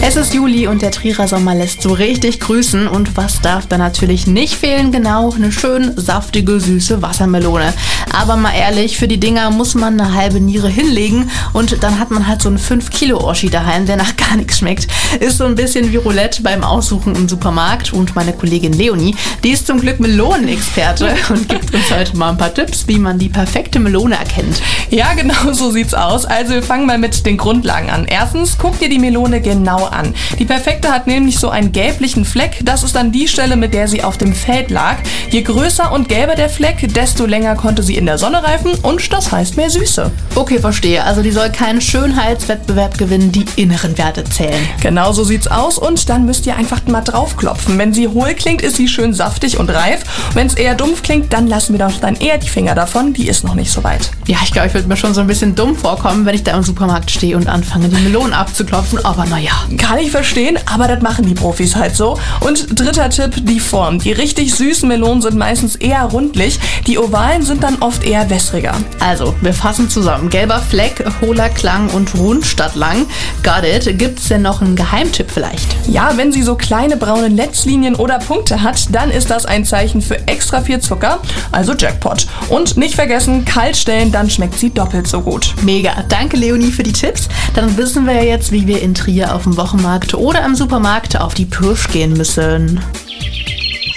Es ist Juli und der Trierer Sommer lässt so richtig grüßen. Und was darf da natürlich nicht fehlen? Genau, eine schön saftige, süße Wassermelone. Aber mal ehrlich, für die Dinger muss man eine halbe Niere hinlegen und dann hat man halt so einen 5-Kilo-Oschi daheim, der nach gar nichts schmeckt. Ist so ein bisschen wie Roulette beim Aussuchen im Supermarkt. Und meine Kollegin Leonie, die ist zum Glück Melonenexperte und gibt uns heute mal ein paar Tipps, wie man die perfekte Melone erkennt. Ja, genau so sieht's aus. Also wir fangen mal mit den Grundlagen an. Erstens, guck dir die Melone genau an. Die perfekte hat nämlich so einen gelblichen Fleck. Das ist dann die Stelle, mit der sie auf dem Feld lag. Je größer und gelber der Fleck, desto länger konnte sie in der Sonne reifen und das heißt mehr Süße. Okay, verstehe. Also die soll keinen Schönheitswettbewerb gewinnen, die inneren Werte zählen. Genau so sieht's aus und dann müsst ihr einfach mal draufklopfen. Wenn sie hohl klingt, ist sie schön saftig und reif. Wenn es eher dumpf klingt, dann lassen wir doch dann eher die Finger davon. Die ist noch nicht so weit. Ja, ich glaube, ich würde mir schon so ein bisschen dumm vorkommen, wenn ich da im Supermarkt stehe und anfange, die Melonen abzuklopfen. Aber naja. Kann ich verstehen, aber das machen die Profis halt so. Und dritter Tipp, die Form. Die richtig süßen Melonen sind meistens eher rundlich. Die ovalen sind dann oft eher wässriger. Also, wir fassen zusammen. Gelber Fleck, hohler Klang und rund statt lang. Got it. Gibt's denn noch einen Geheimtipp vielleicht? Ja, wenn sie so kleine braune Netzlinien oder Punkte hat, dann ist das ein Zeichen für extra viel Zucker, also Jackpot. Und nicht vergessen, kalt stellen, dann schmeckt sie doppelt so gut. Mega. Danke, Leonie, für die Tipps. Dann wissen wir ja jetzt, wie wir in Trier auf dem Wochenmarkt oder im Supermarkt auf die Pirsch gehen müssen.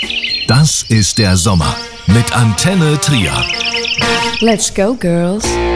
Das ist der Sommer mit Antenne Trier. Let's go, girls.